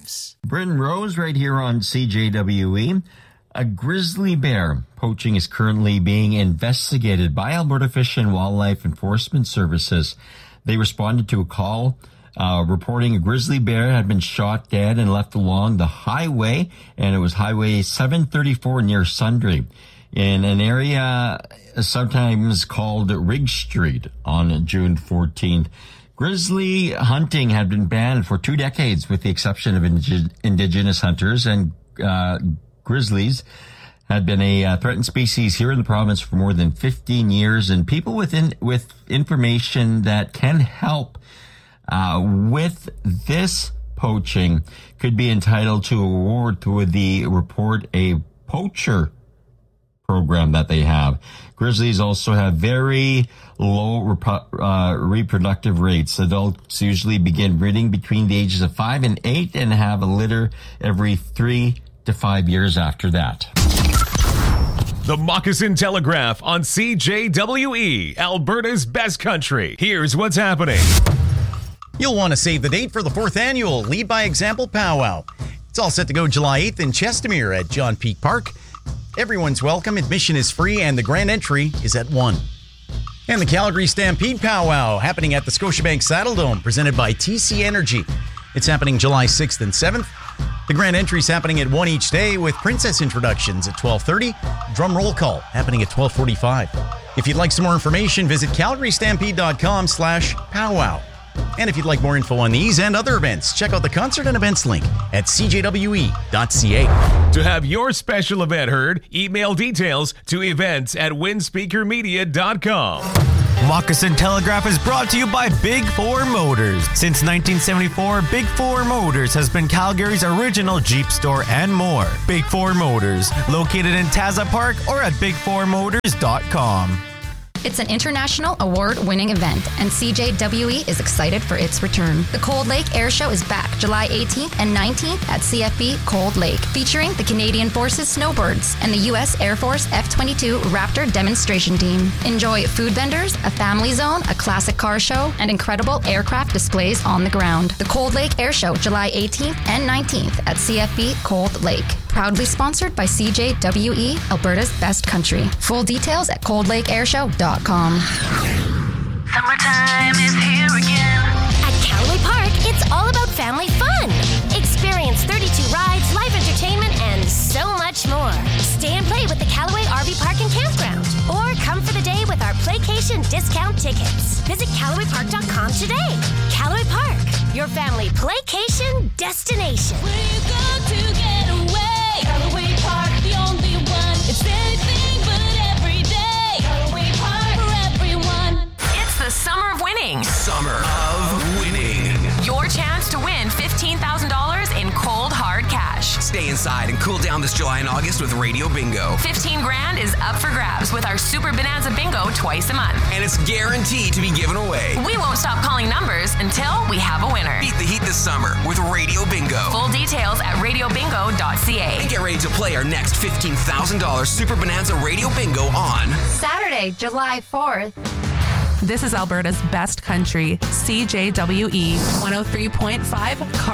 lives. Bryn Rose right here on CJWE. A grizzly bear poaching is currently being investigated by Alberta Fish and Wildlife Enforcement Services. They responded to a call reporting a grizzly bear had been shot dead and left along the highway, and it was Highway 734 near Sundre in an area sometimes called Rig Street on June 14th. Grizzly hunting had been banned for 2 decades with the exception of indigenous hunters, and grizzlies had been a threatened species here in the province for more than 15 years, and people with information that can help with this poaching could be entitled to a award through the Report a Poacher program that they have. Grizzlies also have very low reproductive rates. Adults usually begin breeding between the ages of 5 and 8 and have a litter every 3 to 5 years after that. The Moccasin Telegraph on CJWE, Alberta's best country. Here's what's happening. You'll want to save the date for the 4th annual Lead by Example Powwow. It's all set to go July 8th in Chestermere at John Peak Park. Everyone's welcome, admission is free, and the grand entry is at 1. And the Calgary Stampede Powwow happening at the Scotiabank Saddle Dome, presented by TC Energy. It's happening July 6th and 7th. The grand entry's happening at 1 each day with princess introductions at 12:30, drum roll call happening at 12:45. If you'd like some more information, visit calgarystampede.com/powwow. And if you'd like more info on these and other events, check out the concert and events link at cjwe.ca. To have your special event heard, email details to events@windspeakermedia.com. Moccasin Telegraph is brought to you by Big 4 Motors. Since 1974, Big 4 Motors has been Calgary's original Jeep store and more. Big 4 Motors, located in Taza Park or at big4motors.com. It's an international award-winning event, and CJWE is excited for its return. The Cold Lake Air Show is back July 18th and 19th at CFB Cold Lake, featuring the Canadian Forces Snowbirds and the U.S. Air Force F-22 Raptor demonstration team. Enjoy food vendors, a family zone, a classic car show, and incredible aircraft displays on the ground. The Cold Lake Air Show, July 18th and 19th at CFB Cold Lake. Proudly sponsored by CJWE, Alberta's best country. Full details at coldlakeairshow.com. Summertime is here again. At Callaway Park, it's all about family fun. Experience 32 rides, live entertainment, and so much more. Stay and play with the Callaway RV Park and Campground. Or come for the day with our Playcation discount tickets. Visit CallawayPark.com today. Callaway Park, your family playcation destination. Where you go to get away. Callaway Park, the only one. It's anything but every day. Callaway Park for everyone. It's the summer of winning. Summer of winning. Your chance to win $15,000 in cold, hard cash. Stay inside and cool down this July and August with Radio Bingo. 15 grand is up for grabs with our Super Bonanza Bingo twice a month. And it's guaranteed to be given away. We won't stop calling numbers until we have a winner. Beat the heat this summer with Radio Bingo. Full details at radiobingo.ca. And get ready to play our next $15,000 Super Bonanza Radio Bingo on Saturday, July 4th. This is Alberta's best country, CJWE 103.5.